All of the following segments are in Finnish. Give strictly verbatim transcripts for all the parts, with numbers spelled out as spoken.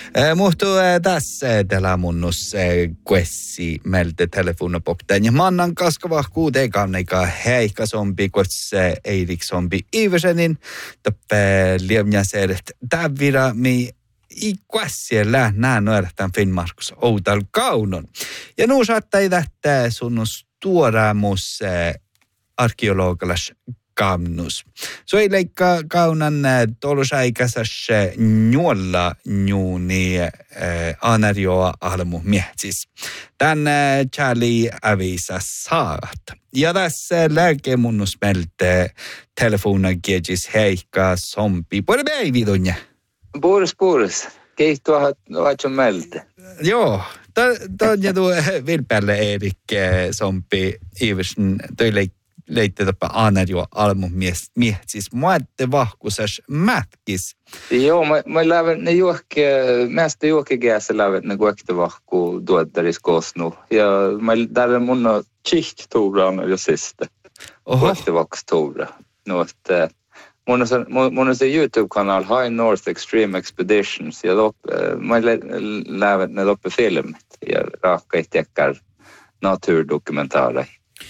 Muhtu tässä tällä munnus kuessi meiltä telefonapokteen. Ja mannan kaskava kuuteen kanneikaa heikasompi, kuesse Eiriksompi Iversenin. Tappe liemjäseret tävira mi i kuessiellä nää nuorettaan Finnmarkus Outal kaunon. Ja nuu saattaa tähtää sunnus tuoraamus arkeologilas kamnus. So ei leikkaa kaunan tolusaikasas nuolla nuuni anarjoa almu miehtis. Tän Charlie avisa saat. Ja tässä lääkemunnus meiltä telefonakiegis heikka sompi. Puoli päividunja. Puolis, puolis. Keihtua vaatson meiltä. Joo. Tuon ja tuo Vilpäälle Erik sompi Iversen toi leikkaa. Leitte tapa anarjoa almun miehtis. Muatte vahkusas mätkis. Joo, mä, mä lävän ne juokke, mästä juokkegäässä lävän ne kuekte vahku tuottaris kosnu. Ja mä täällä mun on chiht tuura jo sista. Kuekte vahkus tuura. No, että mun on se, mun on se YouTube-kanal High North Extreme Expeditions. Ja lop, mä lävän ne loppe filmit. Ja raakkeit jäkkär naturdokumentaarai.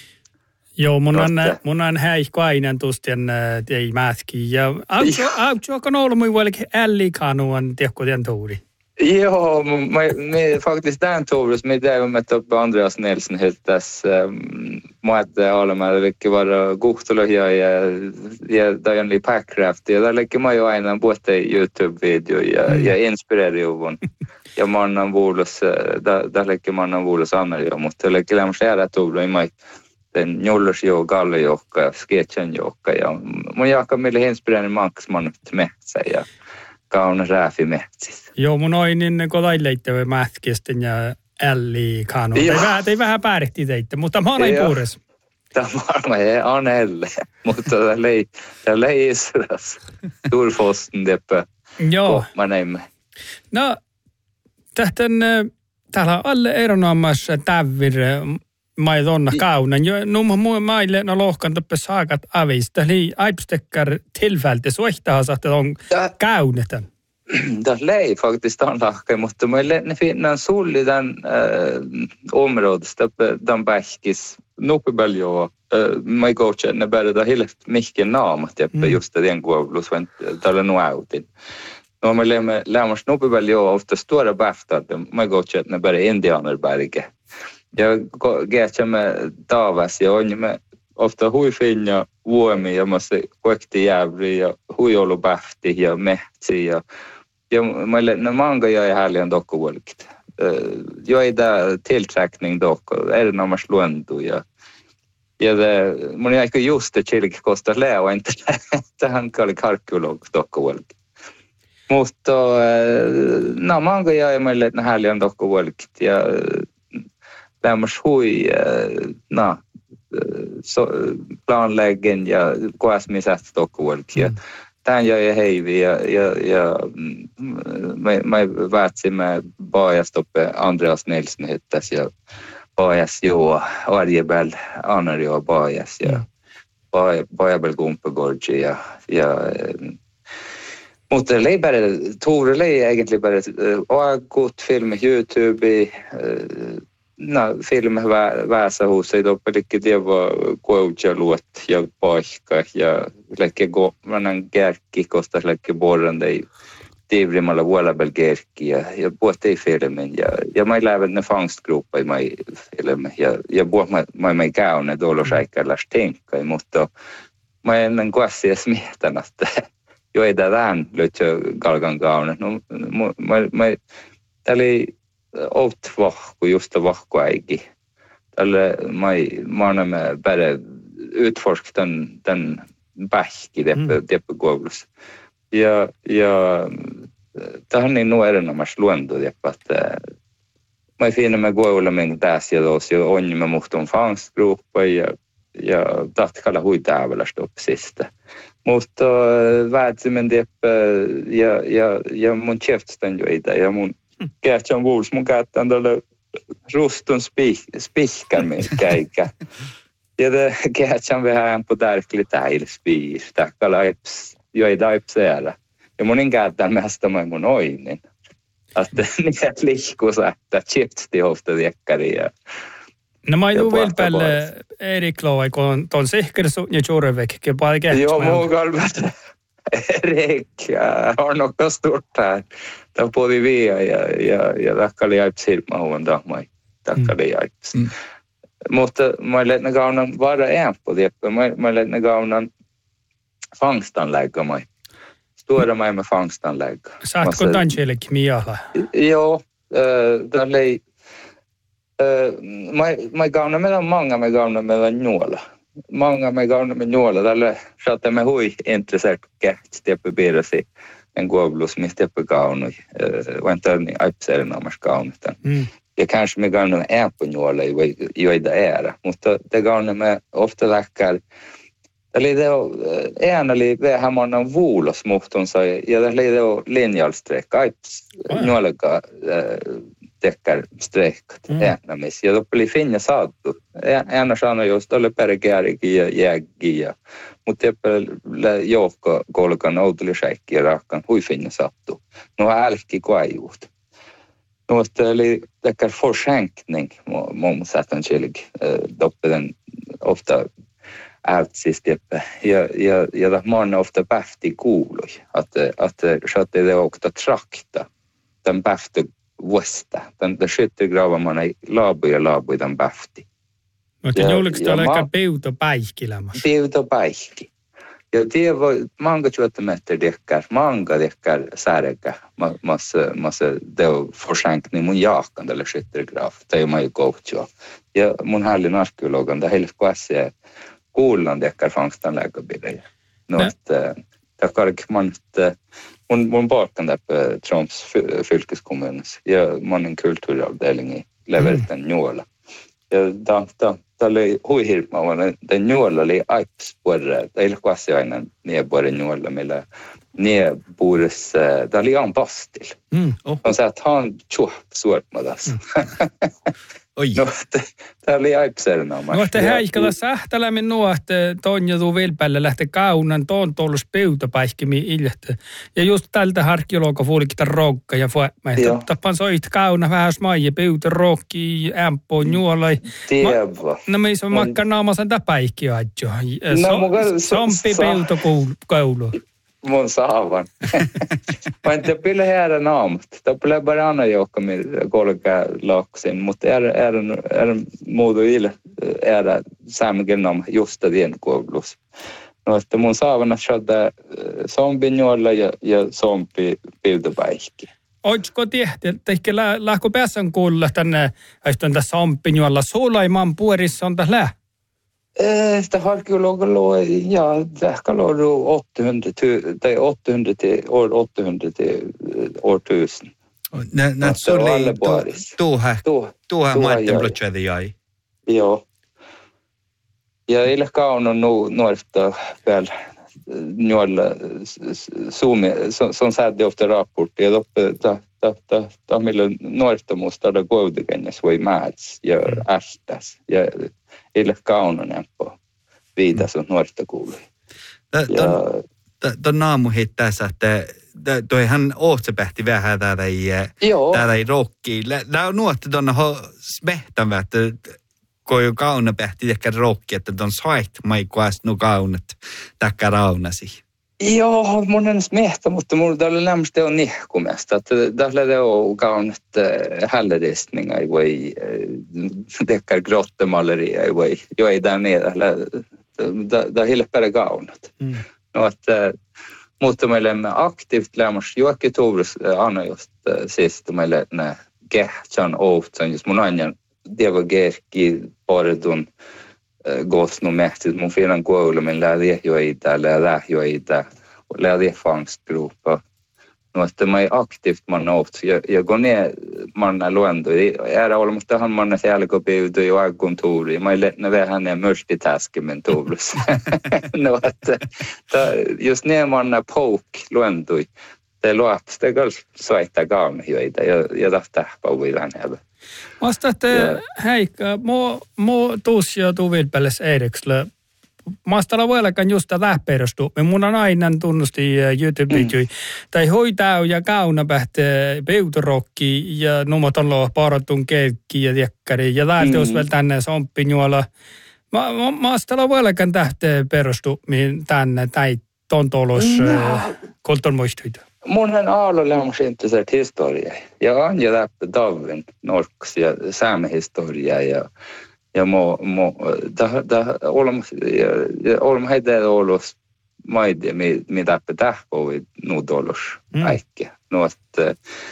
Joo, mun on, mun on häihko aina tustien ei mätki. Ja autsuakan ollut mun vuolikin ällikaanuan tiekko tien tuuri. Joo, me faktiskt tämän tuurus, me teemme toppe Andreas Nelson hyttäs. Mä ajattelin olemaan, eli vara guhtulohia ja, ja tajan li Packcraft. Ja tällä mä jo aina puhutte YouTube-video ja, mm. ja inspireeriuvun. Ja mä annan vuulos, tällä mä annan vuulos annaria, mutta tällä mä säädä tuurus, mä den jollosjo gallejoukka ja sketchenjoukka ja mun jaakka meille inspireerinen manksman metsä ja kauna rääfi metsis. Joo, mun oin niin kodaileittävä mätkisten ja älli kanu. Ei vähän, ei vähän päärähti teitte, mutta mä olen puures. Tämä ei anelle, mutta tämä ei, tämä ei isras. Turfosten deppä. Joo. Mä näimme. No, tähtän, täällä on alle eronomassa tävir mai donna kaunan. Jo numma muu maille no lohkan toppe saakat avista. Eli aipstekkar tillfällte suihtaa sahte on kaunetan. Det ei faktiskt anlahka, mutta meille ne finnan sulli den äh, området den bäskis nopebäljoa. Äh, mai coachen ne bärda helt mycket naamat ja just den kuoblus vent tällä nuautin. No me lämmer lämmers nopebäljoa ofta stora bäftar. Mai coachen ne bärda indianerberge. Ja kätsemme taavas ja on me ofta huifinja vuomi ja mä se kuekti jäävri ja huijolupähti ja mehtsi ja ja meille ne manga ja härligen dokkovolkit. Joita tillträckning dokko erinomas luontu ja ja det mun ei ehkä just det chilki kostar lää inte tähän kalli karkkulog dokkovolkit. Mutta no manga ja meille ne härligen dokkovolkit ja lämmäs hui na so planläggen ja kuasmisat dokkovolkia. Tän jäi heivi ja ja ja me me vaatsimme bajas toppe Andreas Nelson hyttäs ja bajas joo Arjebel Anarjo bajas ja Bajabel Gumpegorgi ja ja mutta leipä Tore lei egentligen bara gott film YouTube no film vässä huussa ei toppe likki tieva koutja luot ja paikka ja lekki go manan kärki kostas lekki borran dei tivrimalla vuolabel kärki ja ja puhutte filmin ja ja mä lävän ne fangstgruppa i mai film ja ja puhut mä mä mä käyn ne tuolla säikkäläs tenkkai mutta mä ennen kuassia smiehtän että jo ei tämän löytyy kalkan kauna no mä mä eli oot vahku just vahku äigi. Tälle mai maanamme bäre utforsk den den bäski deppe deppe kuoblus. Ja ja tähän niin nu erinomas luonto deppe että mai finemme kuolemen tässä ja tuossa jo onnimme muhtun fangstgruppa ja ja tahtkalla huitäävälästä oppsista. Mutta väätsimen deppe ja ja ja mun chefstän jo itä ja mun Kähtsän vuus mun käyttään tälle rustun spihkan minkä eikä. Ja det kähtsän vähän på tärkli täilspiis. Takkala aips, jo ei taipseellä. Ja monin käyttään mästä mä mun oinin. Että niitä liikkuusa, että chipsti hofta tiekkari ja... No mä juu vielä päälle Erik Loai, kun tuon sihkersu ja Jurevekki paljon. Joo, muu kalmat Erik on nokka störtään. Tämä puoli viia ja, ja, ja takkali jäips silmä huon tahmai. Takkali jäips. Mm. Mutta mä olen ne kaunan vara ämpö, tiedätkö? Mä olen ne kaunan fangstanlägga. Stora mig med fangstanlägga. Saatko tansjellekin miala? Joo, det oli... Mä kaunan meillä on många, mä kaunan meillä on nuola. Många mä kaunan med nuola. Tällä saattaa me hui intresseert kähtsi tiepä piirasi en kuoblus, mistä tiepä kaunui. Väntä niin aipseerinomas kaunitan. Mm. Ja kanske me kaunan ämpönuola, joita äärä. Mutta te kaunan me ofta läkkäällä. Eli det ena oli vähän monen vuulos muhtunsa ja det oli linjalstrekka, aips nuolega tekkär strekkat äänamis. Ja det oli finja saattu. Ena sanoi just oli perkäärikin ja jäggi ja mutta teppä joukko kolkan outuli shäikki ja rakkan hui finja saattu. No älkki kuajuut. No eli tekkär forskänkning mån sätten chillig. Doppelen ofta ältsis tippä. Ja, ja, ja man ofta pähti kuului, että, että saatti det åkta trakta, den pähti vuosta. Den, den skyttegrava man ei laabu ja laabu den pähti. Mutta juuliko tämä ehkä peuto päihkilämässä? Peuto päihki. Ja det var många tjugometer deckar, många deckar särega, massa, massa det var försänkning mun jaakan eller skyttegrav, det är man ju gott ju. Ja mun härlig arkeologan, det helt kvassia, kuullaan dekkar fangstanläggabilejä. No, että det kark man että mun mun parkan där på Troms fylkeskommunes ja mannen kulturavdelning i Leverten Njola. Ja da da tälle huihirma on den Njola oli aispore, ei kvasi aina nie bore Njola millä nie bores där li an pastil. Mm. Oh. On sa han chup sort madas. Oi. No, tämä oli aipseerinomaista. No, että häikällä sähtälämin nuo, että tuon ja tuu vilpälle lähtee kaunan, tuon tuollus peutopäihkimiin iljähtä. Ja just tältä arkeologa fuulikita rokka ja fuämäistä. Tappan soit kauna vähän smaija, peuto, rokki, ämppo, nuolai. Tiedä. No, me iso makka naamasan tää päihki adjo. Sompi peuto koulu. Mun saavan. Mä en tiedä, pille häärä naamat. Tämä pille bara anna joukka med kollega laksin, mutta är är är muudu ille är saamegen nam just det koulus. No, että mun saavana shadda zombi nuolla ja ja zombi pildepäihki. Ootko tiedä, että ehkä lähkö päässän kuulla tänne, että tässä zombi nuolla Sulaiman puorissa on tässä. Det arkeologer låg, ja, det kan låg åttahundra till åttahundra till år åttahundra till år tusen. Nä nä suli tuha tuha maitten blotchadi jäi. Joo. Ja ille kaunon nu norta väl nuolla suumi som sädde ofta rapport ja doppe ta ta ta ta millä norta musta da goudegennäs voi määts ja ästas ja ille kaunon empo viitas on nuorta kuului. Tuon naamu heittää, että toihan ootsepähti vähän täällä ei, täällä ei rokki. Tämä on nuotta tuonne smehtävä, että kun jo kauna pähti ehkä rokki, että tuon soit maikuas nu kaunat takka raunasi. Joo, mun en smehtä, mutta mulla oli lämmöstä on nihkumesta. Tällä det on kaunat hälledistningar i voi, tekkar grottemaleri i voi, jo ei där nere. Det är helt bara kaunat. Mm. No, että mutta meillä me aktivt lämmäs Joakki Tourus anna just sist meillä ne kehtsan ohtsan just mun aina deva gerki paredun gås no mähtit mun finan koulu men lädi jo ei täällä läh jo ei tää lädi fangstgruppa. No, että me aktivt man oht ja ja går ner man luendo är almost han man siellä går bjuda ju kontori meillä ne vähän ne multitasking Tourus. No, että just när man poke luendui det låt det går sveita gaun joita ja ja tahta pauvilan hävä. Vastatte Heikka, mo mo tuusio tuvilpelles Eirikselle maastalla voillakaan just tämä perustu. Me mun on aina tunnusti YouTube-videoi. Mm. Tai hoitaa ja kauna pähti peutorokki ja numot on loo paratun kelkki ja tiekkari. Ja täältä mm. olisi vielä tänne sompinjuola. Ma, ma, maastalla voillakaan tähte perustu mihin tänne tai tontolos no. kulttuurmuistuita. Mun on aallolle intresserat historia. Jag on ju läppä Davin norks ja saamehistoria ja ja mo mo da da olem olem heitä olos maide mi mi läppä tahkovi nu dolos äikki. No att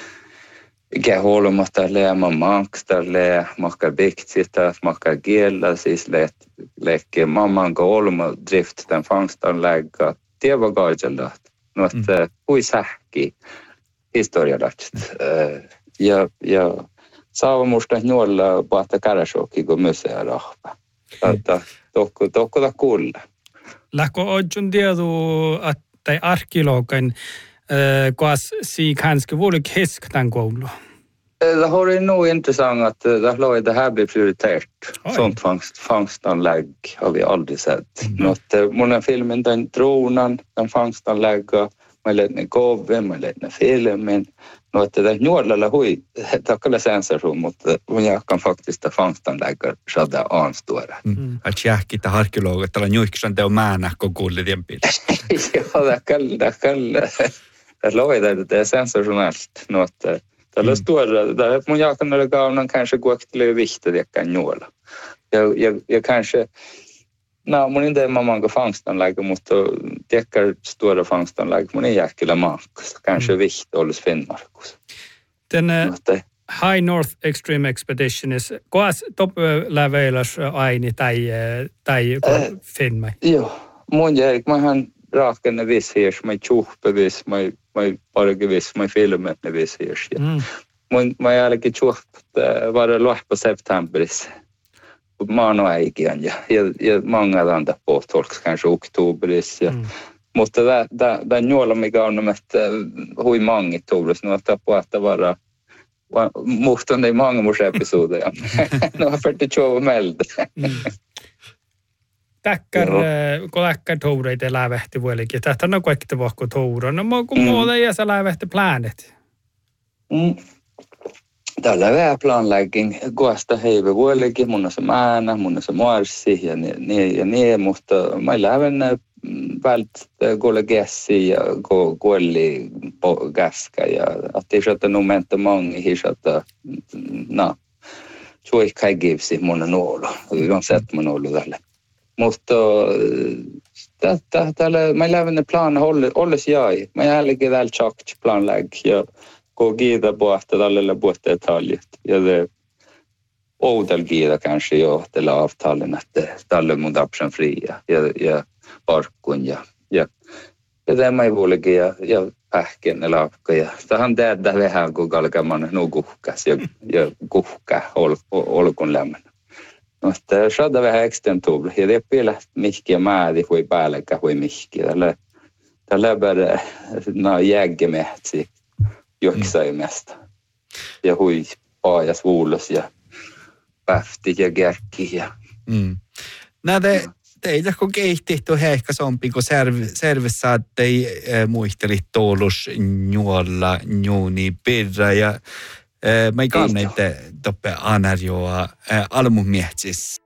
ge hålom att lära man mankstalle makar biktita makar gela siis let lekke mamman gå olem drift den fangstanlägga det var gajellat. No että hui sähki historiadatsit. Ja ja saavamusta nuolla paata karashoki go musea rahpa. Tata tokko tokko da kulla. Lähkö ojun tiedu että arkeologen kas si kanske volik hisk den koulu. Det har ju nog intressant att det låg det här blir prioriterat. Sånt fangst fangstanlägg har vi aldrig sett. Mm. Något många filmen den dronen den fangstanlägga man lägger gåve man lägger filmen något det nuolla hui takalla sensation mot mun jag faktiskt ta fangstanlägga shada anstora. Mm. Att jäkki ta arkeologet tällä juiksan teo määnä ko kullidien bil. Ja det kan det kan det låg det det är sensationellt något Tällä stora, där mun jag kan lägga av kanske gå till viktigt det kan nåla. Jag jag jag kanske när mun inte mamma går fangstanlägg mot täcker stora fangstanlägg mun är jäkla mark kanske mm. vikt alls Finnmarkus. Den High North Extreme Expedition is koas top levelas aini tai tai Finnmark. Joo, mun jäi mähän raakenne visies mä chuhpevis mä mä pargevis mä filmet ne visies. Mun mä jälki chuht var det lohpa septemberis. Man äikiän ja ja många andra på tolks kanske oktoberis ja. Mutta det det det nuolla mikä on että hui mangi tolus no att på att vara muhtan ei många måste episoder. No för det show meld. Täkkär, kun täkkär toureita lävähti vuolikin. Tästä on kaikki vahko toura. No mä kun muuta ja sä lävähti planet. Mm. Tällä vähän planlägging. Kuasta heive vuolikin. Mun on se määnä, mun on se marssi ja niin ja niin. Mutta mä lävän vält kuule gessi ja kuoli käskä. Ja että ei saata numenta mangi, ei saata, no, så ei kai givsi mun on olo. Uansett mun olo tälle. Mutta tällä mä lävän plan håller hålles jag. Mä jälkeen väl chakt planlägg ja gå gida båta tällä båta detaljer. Ja det odel gida kanske jo till avtalen att tällä mun option fria. Ja ja parkun ja ja ja det mä volige ja ja pähken eller ja tähän där vähän kun kalkaman no kuhkas ja ja kuhka ol olkun lämmön. Mutta shada vähän extentubla. Ja det pillä mihkiä määdi hui päällekä hui mihkiä. Tällä tällä bara na jäggemätsi juoksai mesta. Ja hui paajas vuulos ja päfti ja gerkki ja. Mm. Nää te teillä kun keihtihtui heikka sompi kun servissä ei muisteli toulus nuolla nuuni pirra ja mä ei kannete toppe anarjoa almumiehtis.